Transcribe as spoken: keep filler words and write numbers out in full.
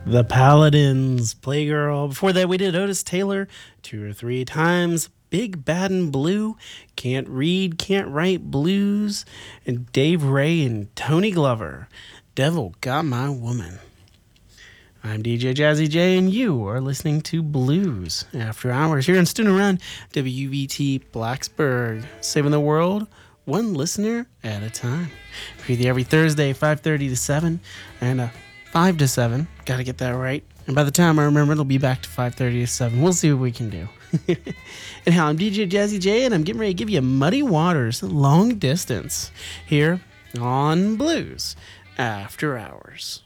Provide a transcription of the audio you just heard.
The Paladins, Playgirl. Before that, we did Otis Taylor two or three times. Big Bad and Blue, Can't Read, Can't Write Blues, and Dave Ray and Tony Glover. Devil Got My Woman. I'm D J Jazzy J, and you are listening to Blues After Hours here in Student Run, W V T Blacksburg, saving the world one listener at a time. We're here every Thursday, five thirty to seven, and uh, five to seven. Got to get that right. And by the time I remember, it'll be back to five thirty to seven. We'll see what we can do. Anyhow, I'm D J Jazzy J, and I'm getting ready to give you Muddy Waters, Long Distance, here on Blues After Hours.